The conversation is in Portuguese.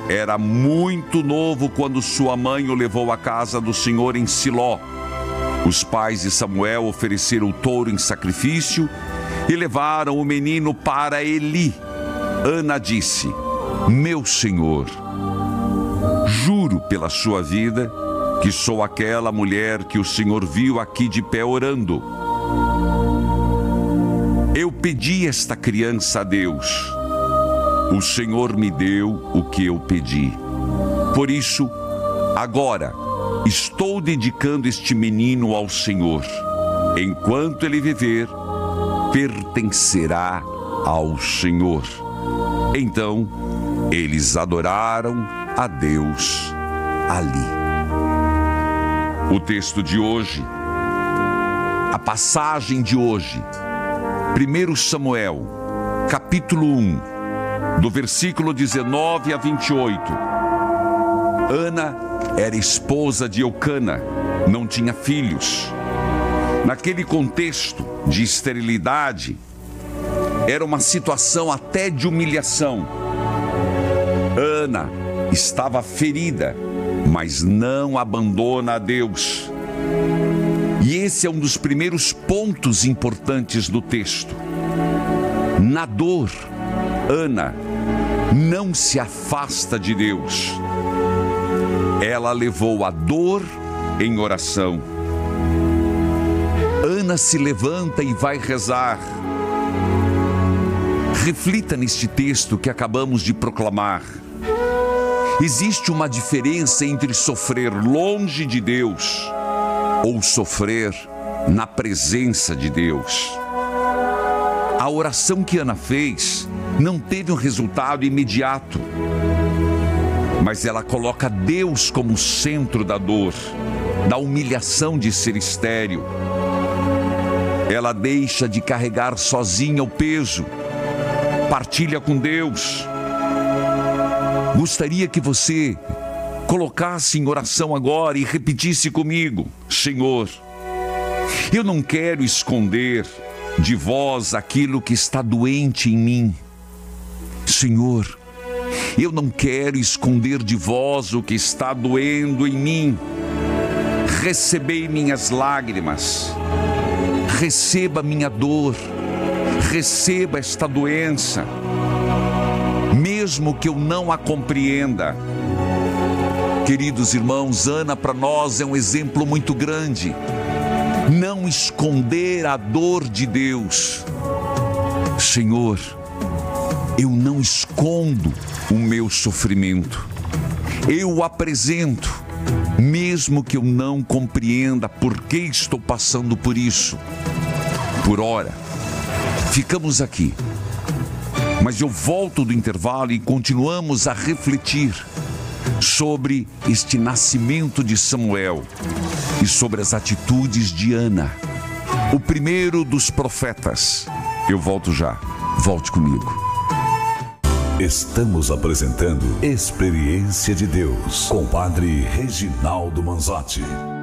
era muito novo quando sua mãe o levou à casa do Senhor em Siló. Os pais de Samuel ofereceram o touro em sacrifício e levaram o menino para Eli. Ana disse: meu senhor, juro pela sua vida que sou aquela mulher que o Senhor viu aqui de pé orando. Eu pedi esta criança a Deus. O Senhor me deu o que eu pedi. Por isso, agora, estou dedicando este menino ao Senhor. Enquanto ele viver, pertencerá ao Senhor. Então, eles adoraram a Deus ali. O texto de hoje, a passagem de hoje, 1 Samuel, capítulo 1, do versículo 19 a 28. Ana era esposa de Eucana, não tinha filhos. Naquele contexto de esterilidade, era uma situação até de humilhação. Ana estava ferida, mas não abandona a Deus. E esse é um dos primeiros pontos importantes do texto. Na dor, Ana não se afasta de Deus. Ela levou a dor em oração. Ana se levanta e vai rezar. Reflita neste texto que acabamos de proclamar. Existe uma diferença entre sofrer longe de Deus ou sofrer na presença de Deus. A oração que Ana fez não teve um resultado imediato, mas ela coloca Deus como centro da dor, da humilhação de ser estéril. Ela deixa de carregar sozinha o peso, partilha com Deus. Gostaria que você colocasse em oração agora e repetisse comigo: Senhor, eu não quero esconder de vós aquilo que está doente em mim. Senhor, eu não quero esconder de vós o que está doendo em mim. Recebei minhas lágrimas, receba minha dor, receba esta doença, mesmo que eu não a compreenda. Queridos irmãos, Ana para nós é um exemplo muito grande. Não esconder a dor de Deus. Senhor, eu não escondo o meu sofrimento. Eu o apresento, mesmo que eu não compreenda por que estou passando por isso. Por ora, ficamos aqui. Mas eu volto do intervalo e continuamos a refletir sobre este nascimento de Samuel e sobre as atitudes de Ana, o primeiro dos profetas. Eu volto já. Volte comigo. Estamos apresentando Experiência de Deus com o Padre Reginaldo Manzotti.